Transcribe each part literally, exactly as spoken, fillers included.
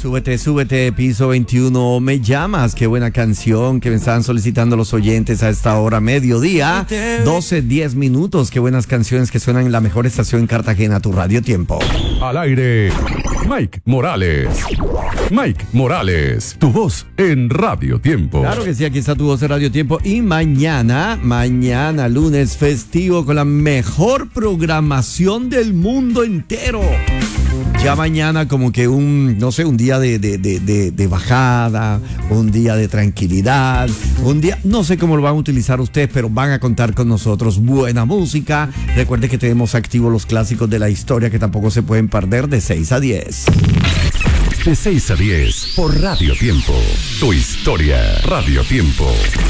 Súbete, súbete, piso veintiuno, me llamas, qué buena canción que me están solicitando los oyentes a esta hora, mediodía, doce, diez minutos, qué buenas canciones que suenan en la mejor estación en Cartagena, tu Radio Tiempo. Al aire, Mike Morales. Mike Morales, tu voz en Radio Tiempo. Claro que sí, aquí está tu voz en Radio Tiempo. Y mañana, mañana, lunes festivo con la mejor programación del mundo entero. Ya mañana como que un, no sé, un día de, de, de, de, de bajada, un día de tranquilidad, un día, no sé cómo lo van a utilizar ustedes, pero van a contar con nosotros. Buena música. Recuerde que tenemos activos los clásicos de la historia que tampoco se pueden perder de seis a diez. De seis a diez por Radio Tiempo. Tu historia, Radio Tiempo.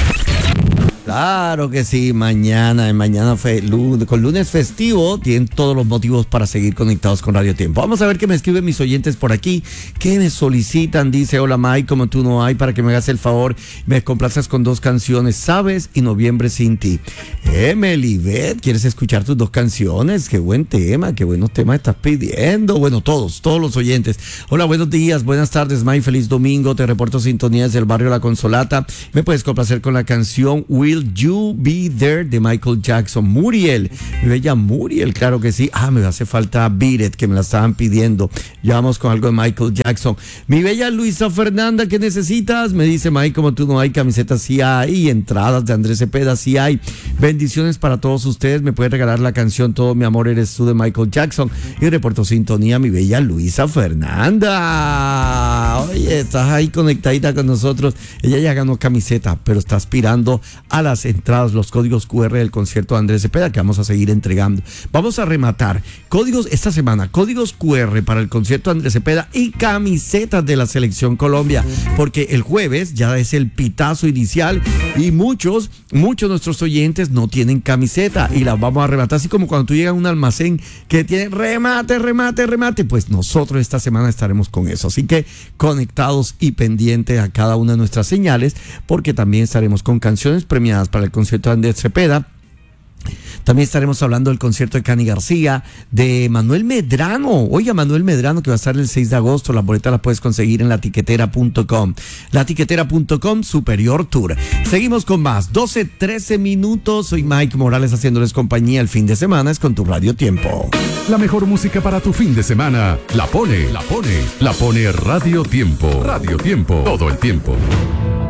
Claro que sí, mañana, mañana fe, lunes, con lunes festivo, tienen todos los motivos para seguir conectados con Radio Tiempo. Vamos a ver qué me escriben mis oyentes por aquí, qué me solicitan. Dice, hola Mike, como tú no hay, para que me hagas el favor, me complaces con dos canciones, Sabes y Noviembre sin ti. Emily, Beth, ¿quieres escuchar tus dos canciones? Qué buen tema, qué buenos temas estás pidiendo. Bueno, todos, todos los oyentes. Hola, buenos días, buenas tardes Mike, feliz domingo, te reporto sintonía desde el barrio La Consolata. Me puedes complacer con la canción Will You Be There de Michael Jackson. Muriel, mi bella Muriel, claro que sí. Ah, me hace falta Beat It, que me la estaban pidiendo. Ya vamos con algo de Michael Jackson. Mi bella Luisa Fernanda, ¿qué necesitas? Me dice Mike, como tú no hay, camisetas sí hay, entradas de Andrés Cepeda sí hay. Bendiciones para todos ustedes. Me puede regalar la canción Todo mi amor eres tú de Michael Jackson. Y reporto sintonía, mi bella Luisa Fernanda. Oye, estás ahí conectadita con nosotros. Ella ya ganó camiseta, pero está aspirando a las entradas, los códigos cu erre del concierto de Andrés Cepeda que vamos a seguir entregando. Vamos a rematar códigos esta semana, códigos cu erre para el concierto de Andrés Cepeda y camisetas de la Selección Colombia, porque el jueves ya es el pitazo inicial y muchos, muchos de nuestros oyentes no tienen camiseta y las vamos a rematar, así como cuando tú llegas a un almacén que tiene remate, remate, remate, pues nosotros esta semana estaremos con eso, así que conectados y pendientes a cada una de nuestras señales, porque también estaremos con canciones premiadas para el concierto de Andrés Cepeda. También estaremos hablando del concierto de Cani García, de Manuel Medrano. Oiga, Manuel Medrano, que va a estar el seis de agosto. Las boletas las puedes conseguir en la tiquetera punto com. la tiquetera punto com, Superior Tour. Seguimos con más. doce, trece minutos. Soy Mike Morales haciéndoles compañía el fin de semana. Es con tu Radio Tiempo. La mejor música para tu fin de semana. La pone, la pone, la pone Radio Tiempo. Radio Tiempo. Todo el tiempo.